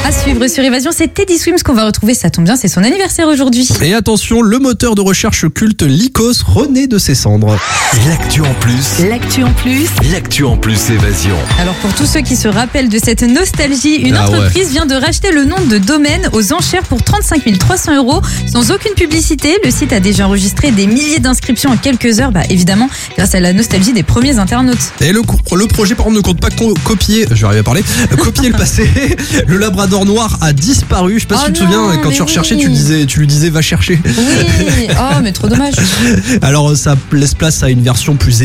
À suivre sur Évasion, c'est Teddy Swims qu'on va retrouver, ça tombe bien, c'est son anniversaire aujourd'hui. Et attention, le moteur de recherche culte Lycos renaît de ses cendres. L'actu en plus. L'actu en plus. L'actu en plus Évasion. Alors pour tous ceux qui se rappellent de cette nostalgie, une entreprise vient de racheter le nom de domaine aux enchères pour 35 300 € sans aucune publicité. Le site a déjà enregistré des milliers d'inscriptions en quelques heures, évidemment grâce à la nostalgie des premiers internautes. Et le projet par contre ne compte pas copier, je vais arriver à parler, copier le passé. Le labrador noir a disparu. Je sais pas si tu te souviens, quand tu recherchais, tu lui disais va chercher. Oui, oh mais trop dommage. Alors ça laisse place à une version plus